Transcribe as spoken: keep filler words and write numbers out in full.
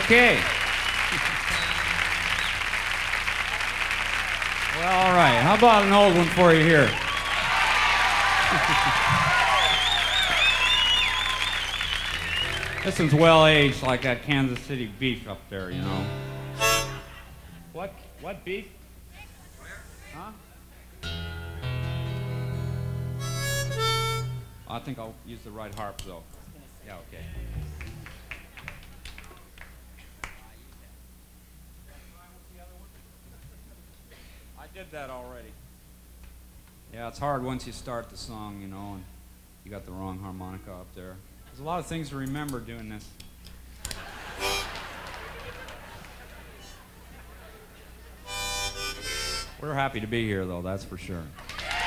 Okay. Well, all right. How about an old one for you here? This one's well aged, like that Kansas City beef up there, you know. What? What beef? Huh? I think I'll use the right harp, though. Yeah, okay. I did that already. Yeah, it's hard once you start the song, you know, and you got the wrong harmonica up there. There's a lot of things to remember doing this. We're happy to be here, though, that's for sure.